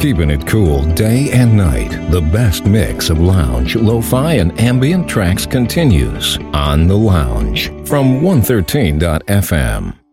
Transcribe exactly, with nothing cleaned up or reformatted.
Keeping it cool day and night, the best mix of lounge, lo-fi, and ambient tracks continues on The Lounge from one thirteen dot f m.